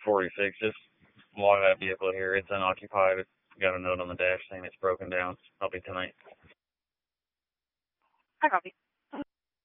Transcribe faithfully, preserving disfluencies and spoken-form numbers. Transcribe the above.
forty-six. Just log that vehicle here. It's unoccupied. It's got a note on the dash saying it's broken down. I'll be tonight. Hi, Robbie.